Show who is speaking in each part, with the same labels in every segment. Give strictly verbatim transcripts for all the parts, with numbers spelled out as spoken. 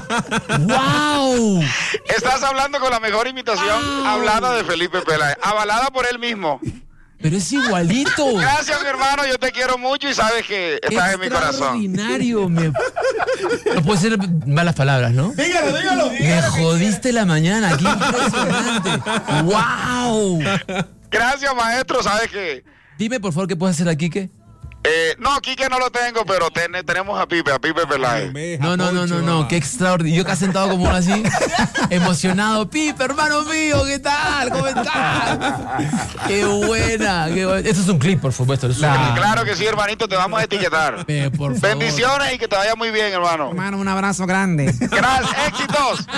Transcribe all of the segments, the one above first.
Speaker 1: ¡Wow!
Speaker 2: Estás hablando con la mejor imitación wow. hablada de Felipe Peláez, avalada por él mismo.
Speaker 1: Pero es igualito.
Speaker 2: Gracias, mi hermano, yo te quiero mucho y sabes que estás en mi corazón.
Speaker 1: Extraordinario. Me... No puede ser malas palabras, ¿no?
Speaker 3: Dígalo, dígalo.
Speaker 1: Me jodiste la mañana, qué impresionante. ¡Wow!
Speaker 2: Gracias, maestro, sabes que...
Speaker 1: Dime, por favor, ¿qué puedes hacer aquí, Quique?
Speaker 2: Eh, no, Quique no lo tengo, pero ten, tenemos a Pipe, a Pipe Peláez.
Speaker 1: No, no, no, no, no, qué extraordinario. Yo que ha sentado como así, emocionado. Pipe, hermano mío, ¿qué tal? ¿Cómo estás? Qué buena, qué buena. Esto es un clip, por supuesto. Es
Speaker 2: claro. claro que sí, hermanito, te vamos a etiquetar.
Speaker 1: Eh, por favor.
Speaker 2: Bendiciones y que te vaya muy bien, hermano.
Speaker 1: Hermano, un abrazo grande.
Speaker 2: Gracias, éxitos.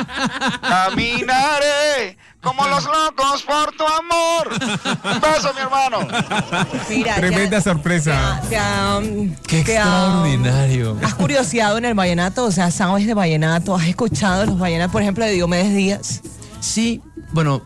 Speaker 2: Caminaré como los locos por tu amor. Un beso, mi hermano.
Speaker 4: Mira,
Speaker 5: tremenda
Speaker 4: ya,
Speaker 5: sorpresa.
Speaker 4: Ya, ya,
Speaker 1: Qué
Speaker 4: te,
Speaker 1: extraordinario.
Speaker 4: Um, ¿Has curioseado en el vallenato? O sea, ¿sabes de vallenato? ¿Has escuchado los vallenatos, por ejemplo, de Diomedes Díaz?
Speaker 1: Sí, bueno,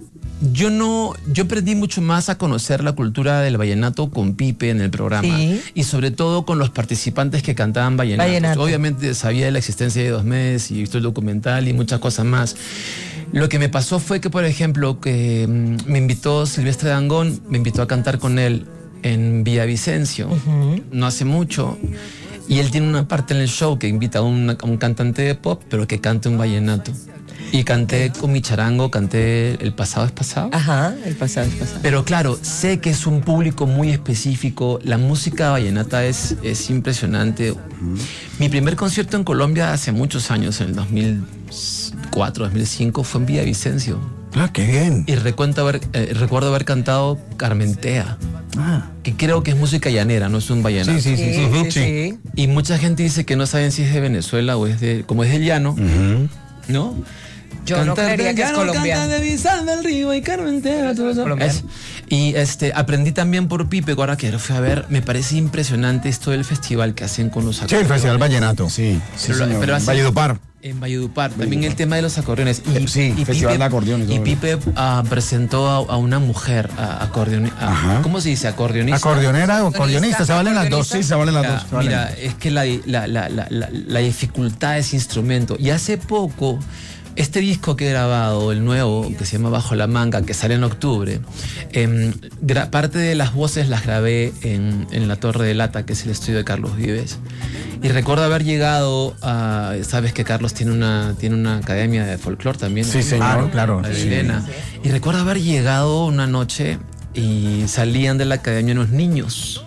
Speaker 1: yo no, yo aprendí mucho más a conocer la cultura del vallenato con Pipe en el programa.
Speaker 4: Sí.
Speaker 1: Y sobre todo con los participantes que cantaban vallenatos.
Speaker 4: Vallenato.
Speaker 1: Obviamente sabía de la existencia de Diomedes y he visto el documental y muchas cosas más. Lo que me pasó fue que, por ejemplo, que mmm, me invitó Silvestre Dangond, me invitó a cantar con él en Villavicencio, uh-huh. no hace mucho. Y él tiene una parte en el show que invita a, una, a un cantante de pop, pero que cante un vallenato. Y canté con mi charango, canté El pasado es pasado.
Speaker 4: Ajá, El pasado es pasado.
Speaker 1: Pero claro, sé que es un público muy específico. La música vallenata es, es impresionante. Uh-huh. Mi primer concierto en Colombia hace muchos años, en el dos mil cuatro, dos mil cinco, fue en Villavicencio.
Speaker 5: Ah, qué bien.
Speaker 1: Y recuerdo haber, eh, recuerdo haber cantado Carmentea. Ah. Que creo que es música llanera, no es un vallenato.
Speaker 5: Sí, sí, sí. sí,
Speaker 4: sí,
Speaker 5: sí.
Speaker 4: sí. sí.
Speaker 1: Y mucha gente dice que no saben si es de Venezuela o es de, como es del llano, uh-huh. ¿no?
Speaker 4: Yo cantar no creería que es colombiano.
Speaker 1: Canta de Vizal del Río y Carmentea, todo eso. Es, y este, aprendí también por Pipe, ahora que lo fui a ver, me parece impresionante esto del festival que hacen con los
Speaker 5: acordeones. Sí, el Festival Vallenato. Sí, sí,
Speaker 1: pero,
Speaker 5: señor.
Speaker 1: Pero
Speaker 5: en Valledupar.
Speaker 1: En Valledupar, también el tema de los acordeones.
Speaker 5: Y, sí,
Speaker 1: y
Speaker 5: Festival
Speaker 1: Pipe,
Speaker 5: de Acordeones.
Speaker 1: Y Pipe uh, presentó a, a una mujer uh, acordeonista. ¿Cómo se dice? Acordeonista.
Speaker 5: Acordeonera o acordeonista, se valen las dos. Sí, se valen las
Speaker 1: ya,
Speaker 5: dos.
Speaker 1: Mira, valen. Es que la, la, la, la, la, la dificultad de ese instrumento. Y hace poco, este disco que he grabado, el nuevo, que se llama Bajo la Manga, que sale en octubre, eh, gra- parte de las voces las grabé en, en la Torre de Lata, que es el estudio de Carlos Vives. Y recuerdo haber llegado a... Sabes que Carlos tiene una, tiene una academia de folclore también.
Speaker 5: Sí, señor, claro.
Speaker 1: La de Elena. Sí, sí. Y recuerdo haber llegado una noche y salían de la academia unos niños.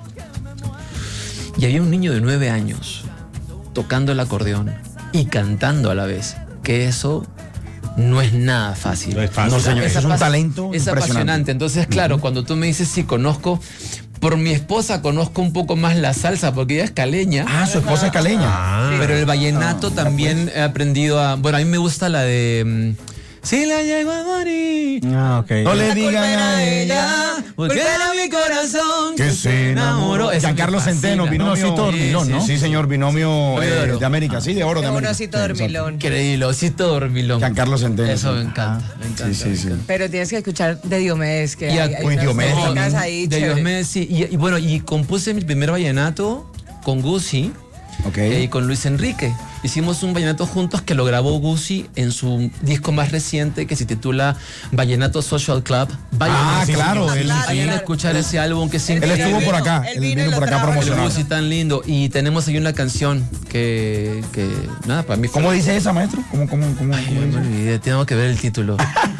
Speaker 1: Y había un niño de nueve años tocando el acordeón y cantando a la vez. Que eso no es nada fácil.
Speaker 5: No es fácil. No, señor, es, es un talento
Speaker 1: es apasionante. Entonces, claro, uh-huh. cuando tú me dices si conozco... Por mi esposa conozco un poco más la salsa, porque ella es caleña.
Speaker 5: Ah, su esposa es caleña. Ah,
Speaker 1: pero el vallenato ah, también pues. he aprendido a... Bueno, a mí me gusta la de... Si la llego a morir,
Speaker 5: ah, okay.
Speaker 1: no le digan a ella, porque era mi corazón
Speaker 5: que se enamoró. Giancarlo Centeno, binomio Osito Dormilón, ¿no? Sí, señor, binomio eh, de América, sí, de oro de América.
Speaker 4: Osito Dormilón.
Speaker 1: Increíble, Osito Dormilón.
Speaker 5: Giancarlo Centeno.
Speaker 1: Eso me encanta, ah, me encanta.
Speaker 5: Sí, sí, sí.
Speaker 4: Pero tienes que escuchar de Diomedes, que
Speaker 1: y a,
Speaker 4: hay, hay
Speaker 5: uy, Diomedes,
Speaker 4: unas ahí
Speaker 1: de Diomedes, sí. Y, y bueno, y compuse mi primer vallenato con Guzzi. Okay. Eh, y con Luis Enrique. Hicimos un vallenato juntos que lo grabó Guzzi en su disco más reciente que se titula Vallenato Social Club.
Speaker 5: Vayan ah, claro.
Speaker 1: Vayan
Speaker 5: él,
Speaker 1: a escuchar ese álbum que siempre...
Speaker 5: Él estuvo por acá, él vino, él vino por acá promocionando.
Speaker 1: Guzzi tan lindo. Y tenemos ahí una canción que, que nada, para mí...
Speaker 5: ¿Cómo fue... dice esa, maestro? ¿Cómo, cómo, cómo,
Speaker 1: Ay,
Speaker 5: cómo
Speaker 1: me olvidé, tengo que ver el título.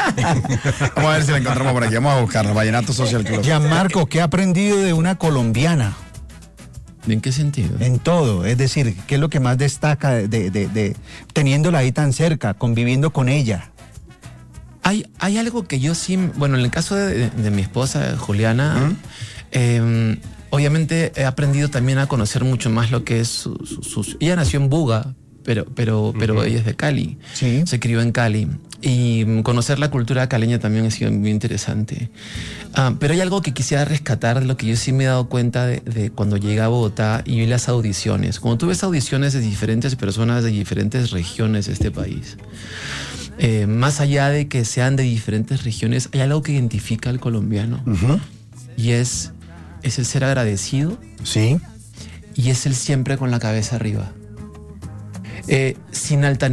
Speaker 5: Vamos a ver si la encontramos por aquí. Vamos a buscarla, Vallenato Social Club. Gianmarco, ¿qué ha aprendido de una colombiana?
Speaker 1: ¿En qué sentido?
Speaker 5: En todo, es decir, ¿qué es lo que más destaca de, de, de, de teniéndola ahí tan cerca, conviviendo con ella?
Speaker 1: Hay, hay algo que yo sí, bueno, en el caso de, de, de mi esposa Juliana, ¿Mm? eh, obviamente he aprendido también a conocer mucho más lo que es su, su, su, ella nació en Buga, pero, pero, pero uh-huh. ella es de Cali,
Speaker 5: sí.
Speaker 1: se crió en Cali. Y conocer la cultura caleña también ha sido muy interesante. Uh, pero hay algo que quisiera rescatar de lo que yo sí me he dado cuenta de, de cuando llegué a Bogotá y vi las audiciones. Cuando tú ves audiciones de diferentes personas de diferentes regiones de este país, eh, más allá de que sean de diferentes regiones, hay algo que identifica al colombiano.
Speaker 5: Uh-huh.
Speaker 1: Y es, es el ser agradecido.
Speaker 5: Sí.
Speaker 1: Y es el siempre con la cabeza arriba. Eh, sin altanería.